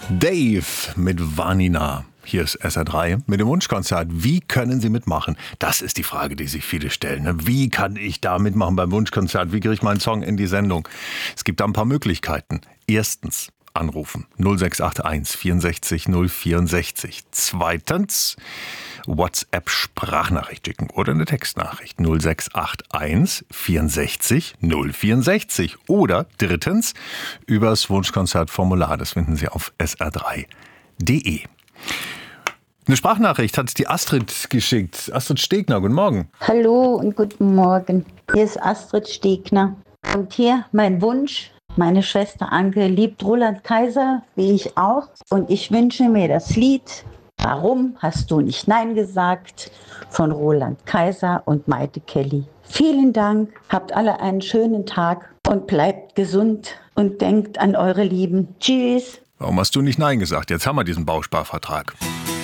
Dave mit Vanina. Hier ist SR3 mit dem Wunschkonzert. Wie können Sie mitmachen? Das ist die Frage, die sich viele stellen. Wie kann ich da mitmachen beim Wunschkonzert? Wie kriege ich meinen Song in die Sendung? Es gibt da ein paar Möglichkeiten. Erstens, anrufen 0681 64 064. Zweitens, WhatsApp-Sprachnachricht schicken oder eine Textnachricht 0681 64 064. Oder drittens, übers Wunschkonzertformular. Das finden Sie auf sr3.de. Eine Sprachnachricht hat die Astrid geschickt. Astrid Stegner, guten Morgen. Hallo und guten Morgen. Hier ist Astrid Stegner. Und hier mein Wunsch. Meine Schwester Anke liebt Roland Kaiser, wie ich auch. Und ich wünsche mir das Lied Warum hast du nicht Nein gesagt? Von Roland Kaiser und Maite Kelly. Vielen Dank, habt alle einen schönen Tag und bleibt gesund und denkt an eure Lieben. Tschüss. Warum hast du nicht Nein gesagt? Jetzt haben wir diesen Bausparvertrag.